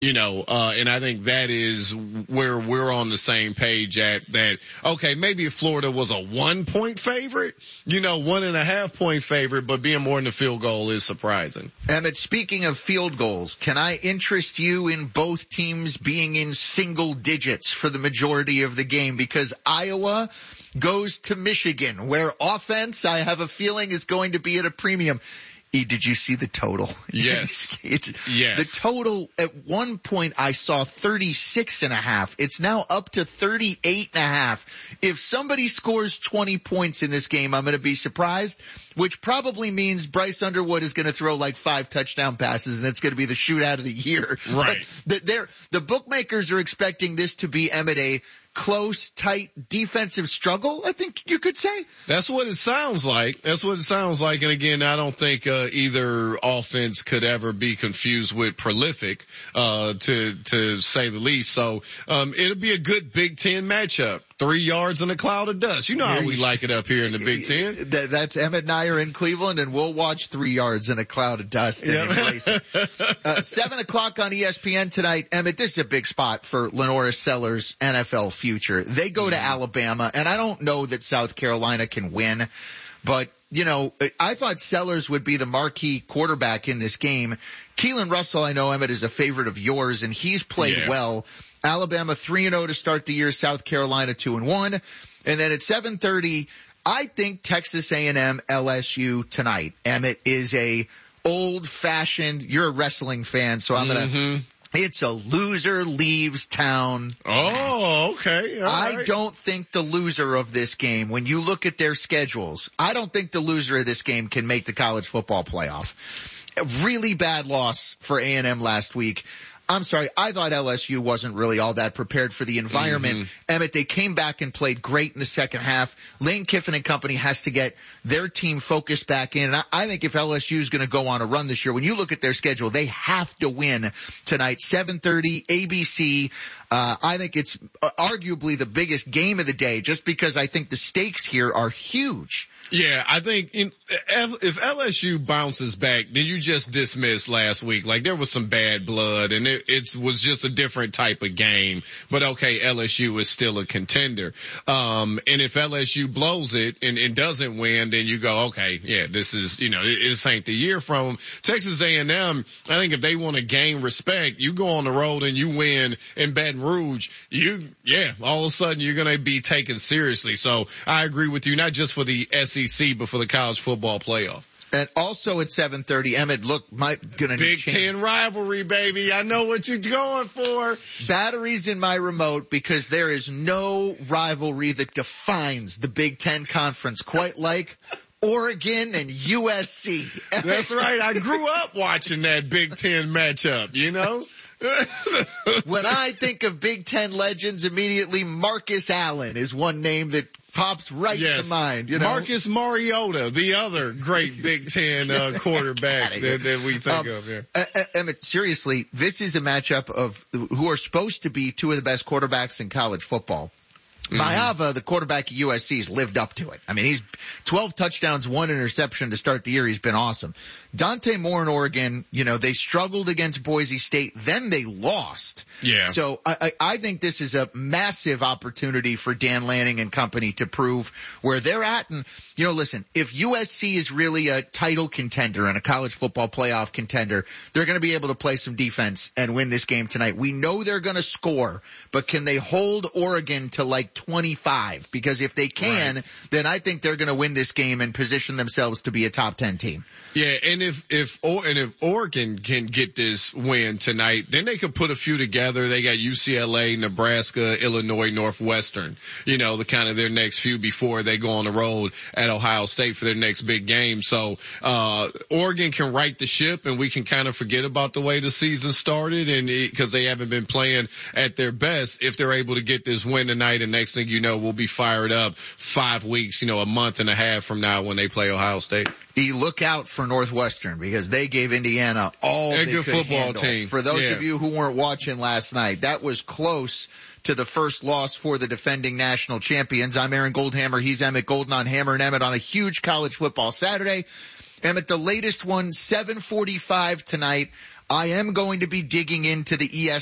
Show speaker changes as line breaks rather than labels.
And I think that is where we're on the same page at that. Okay, maybe if Florida was a 1-point favorite, 1.5-point favorite, but being more than a field goal is surprising.
Emmett, speaking of field goals, can I interest you in both teams being in single digits for the majority of the game? Because Iowa goes to Michigan, where offense, I have a feeling, is going to be at a premium. Did you see the total?
Yes.
Yes. The total at one point I saw 36.5. It's now up to 38.5. If somebody scores 20 points in this game, I'm going to be surprised, which probably means Bryce Underwood is going to throw like 5 touchdown passes and it's going to be the shootout of the year.
Right.
The bookmakers are expecting this to be, Emmett, a close, tight defensive struggle, I think you could say.
That's what it sounds like. And again, I don't think either offense could ever be confused with prolific, to say the least. So it'll be a good Big Ten matchup. 3 yards in a cloud of dust. You know how we like it up here in the Big Ten.
That's Emmett and I are in Cleveland, and we'll watch 3 yards in a cloud of dust.
Yep.
7 o'clock on ESPN tonight. Emmett, this is a big spot for Lenora Sellers' NFL future. They go to Alabama, and I don't know that South Carolina can win, but I thought Sellers would be the marquee quarterback in this game. Keelan Russell, I know, Emmett, is a favorite of yours, and he's played well. Alabama 3-0 to start the year, South Carolina 2-1. And then at 7:30, I think Texas A&M LSU tonight. Emmett is a old-fashioned, you're a wrestling fan, so I'm going to, it's a loser leaves town.
Oh, okay. All right.
I don't think the loser of this game, when you look at their schedules, I don't think the loser of this game can make the college football playoff. A really bad loss for A&M last week. I'm sorry, I thought LSU wasn't really all that prepared for the environment. Emmett, they came back and played great in the second half. Lane Kiffin and company has to get their team focused back in. And I think if LSU is going to go on a run this year, when you look at their schedule, they have to win tonight. 7:30, ABC. I think it's arguably the biggest game of the day just because I think the stakes here are huge.
Yeah, I think if LSU bounces back, then you just dismissed last week. Like there was some bad blood and it was just a different type of game. But okay, LSU is still a contender. And if LSU blows it and doesn't win, then you go, okay, yeah, this is, this ain't the year from them. Texas A&M, I think if they want to gain respect, you go on the road and you win in Baton Rouge, all of a sudden you're going to be taken seriously. So I agree with you, not just for the SEC, but for the college football playoff.
And also at 7:30, Emmett, look,
Big Ten rivalry, baby. I know what you're going for.
Batteries in my remote because there is no rivalry that defines the Big Ten Conference quite like Oregon and USC.
That's right. I grew up watching that Big Ten matchup,
When I think of Big Ten legends, immediately Marcus Allen is one name that pops right to mind.
Marcus Mariota, the other great Big Ten quarterback that we think of here.
Emmett, seriously, this is a matchup of who are supposed to be two of the best quarterbacks in college football. Maihava, the quarterback at USC, has lived up to it. I mean, he's 12 touchdowns, 1 interception to start the year. He's been awesome. Dante Moore in Oregon, they struggled against Boise State. Then they lost.
Yeah.
So I think this is a massive opportunity for Dan Lanning and company to prove where they're at. And, listen, if USC is really a title contender and a college football playoff contender, they're going to be able to play some defense and win this game tonight. We know they're going to score, but can they hold Oregon to like 25? Because if they can, then I think they're going to win this game and position themselves to be a top 10 team.
Yeah, and if Oregon can get this win tonight, then they could put a few together. They got UCLA, Nebraska, Illinois, Northwestern, the kind of their next few before they go on the road at Ohio State for their next big game. So, Oregon can right the ship and we can kind of forget about the way the season started because they haven't been playing at their best. If they're able to get this win tonight, and next thing you know, we'll be fired up 5 weeks, a month and a half from now when they play Ohio State.
You look out for Northwestern because they gave Indiana all they could
football
handle.
Team.
For those of you who weren't watching last night, that was close to the first loss for the defending national champions. I'm Aaron Goldhammer. He's Emmett Golden on Hammer and Emmett on a huge college football Saturday. Emmett, the latest one, 7:45 tonight. I am going to be digging into the